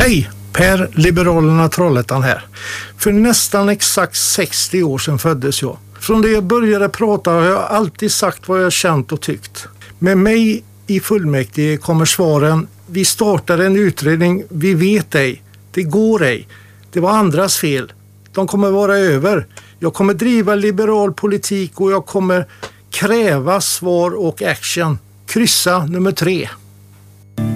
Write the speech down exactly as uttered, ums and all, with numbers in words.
Hej! Per, Liberalerna Trollhättan här. För nästan exakt sextio år sedan föddes jag. Från det jag började prata har jag alltid sagt vad jag känt och tyckt. Med mig i fullmäktige kommer svaren: vi startar en utredning, vi vet ej, det går ej, det var andras fel, de kommer vara över. Jag kommer driva liberal politik och jag kommer kräva svar och action. Kryssa nummer tre.